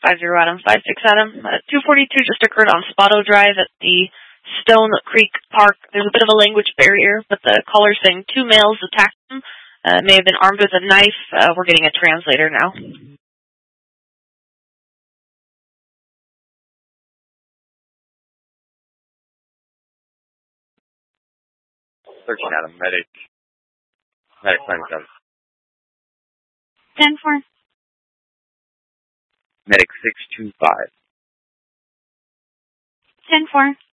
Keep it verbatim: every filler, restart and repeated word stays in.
five zero Adam, five six Adam. Uh, two forty-two just occurred on Spotto Drive at the Stone Creek Park. There's a bit of a language barrier, but the caller's saying two males attacked him. Uh, may have been armed with a knife. Uh, we're getting a translator now. thirteen Adam, medic. Medic plan seven. ten four. Medic six two five. ten four.